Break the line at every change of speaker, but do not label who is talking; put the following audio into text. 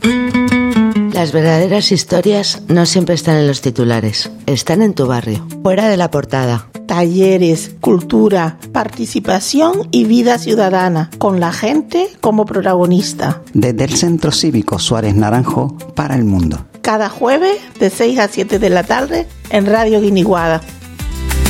Las verdaderas historias no siempre están en los titulares, están en tu barrio, fuera de la portada.
Talleres, cultura, participación y vida ciudadana, con la gente como protagonista.
Desde el Centro Cívico Suárez Naranjo para el mundo.
Cada jueves de 6 a 7 de la tarde en Radio Guiniguada.